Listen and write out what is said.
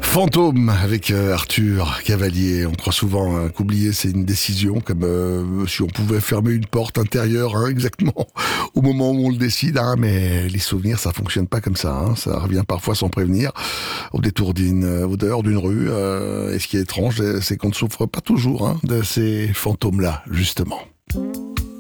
Fantôme avec Arthur Cavalier. On croit souvent qu'oublier c'est une décision, comme si on pouvait fermer une porte intérieure exactement au moment où on le décide. Mais les souvenirs, ça fonctionne pas comme ça. Ça revient parfois sans prévenir, au détour au dehors d'une rue. Et ce qui est étrange, c'est qu'on ne souffre pas toujours de ces fantômes-là, justement.